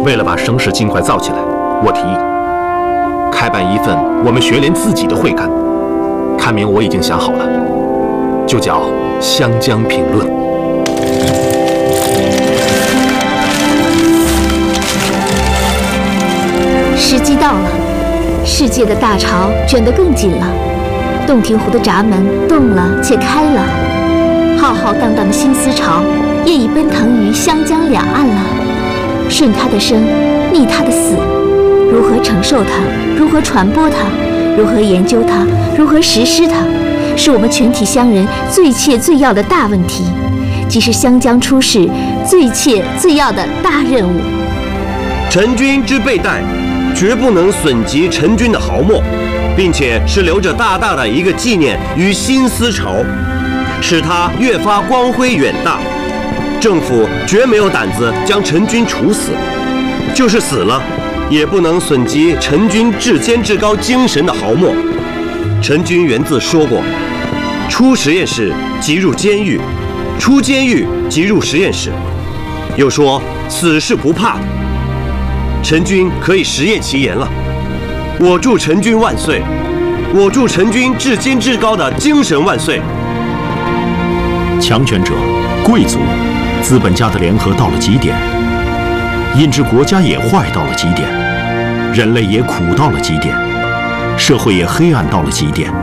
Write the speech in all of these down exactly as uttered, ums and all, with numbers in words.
为了把声势尽快造起来，我提议开办一份我们学联自己的会刊，刊名我已经想好了，就叫《湘江评论》。 时机到了，世界的大潮卷得更紧了，洞庭湖的闸门动了且开了，浩浩荡荡的新思潮也已奔腾于湘江两岸了。顺它的生，逆它的死，如何承受它，如何传播它，如何研究它，如何实施它，是我们全体乡人最切最要的大问题，即是湘江出事最切最要的大任务。 陈君之被戴，绝不能损及陈君的毫末，并且是留着大大的一个纪念与新思潮，使他越发光辉远大。政府绝没有胆子将陈君处死，就是死了，也不能损及陈君至坚至高精神的毫末。陈君原自说过，出实验室即入监狱，出监狱即入实验室。又说死是不怕的。陈君可以实验其言了。我祝陈君万岁！我祝陈君至坚至高的精神万岁！ 强权者、贵族、资本家的联合到了极点，引致国家也坏到了极点，人类也苦到了极点，社会也黑暗到了极点。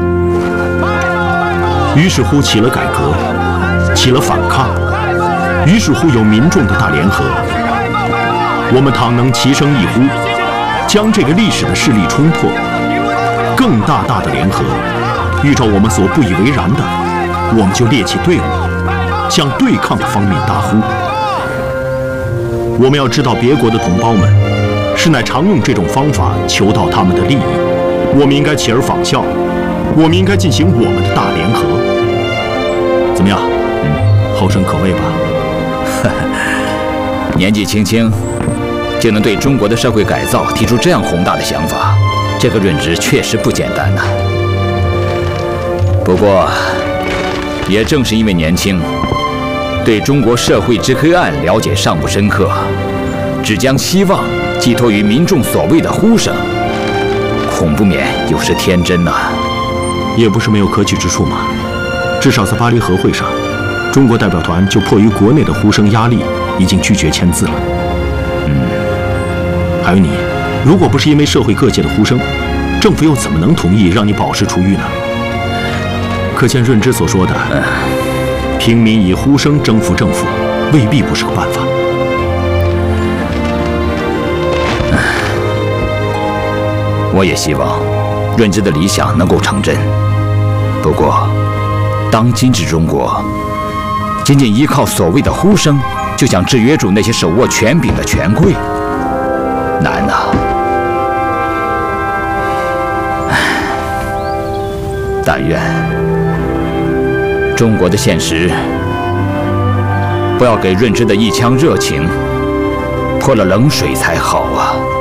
于是乎起了改革，起了反抗，于是乎有民众的大联合。我们倘能齐声一呼，将这个历史的势力冲破，更大大的联合，遇着我们所不以为然的，我们就列起队伍，向对抗的方面大呼。我们要知道，别国的同胞们是乃常用这种方法求到他们的利益，我们应该起而仿效，我们应该进行我们的大联合。怎么样？嗯，后生可畏吧？ 年纪轻轻就能对中国的社会改造提出这样宏大的想法，这个润之确实不简单呐。不过，也正是因为年轻，对中国社会之黑暗了解尚不深刻，只将希望寄托于民众所谓的呼声，恐不免有失天真呐。 也不是没有可取之处嘛。至少在巴黎和会上，中国代表团就迫于国内的呼声压力，已经拒绝签字了。嗯，还有你，如果不是因为社会各界的呼声，政府又怎么能同意让你保释出狱呢？可见润之所说的，平民以呼声征服政府，未必不是个办法。 我也希望润之的理想能够成真。不过，当今之中国，仅仅依靠所谓的呼声，就想制约住那些手握权柄的权贵，难呐！但愿中国的现实不要给润之的一腔热情泼了冷水才好啊！